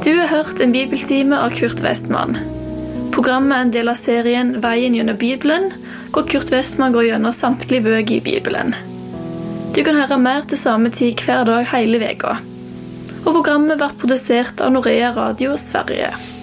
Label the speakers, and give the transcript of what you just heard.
Speaker 1: Du har hørt en bibeltime av Kurt Westman. Programmet er en del av serien Veien gjennom Bibelen, hvor Kurt Westman går gjennom samtlige bøker i Bibelen. Du kan høre mer til samme tid hver dag hele veka. Og programmet blir produsert av Norea Radio Sverige.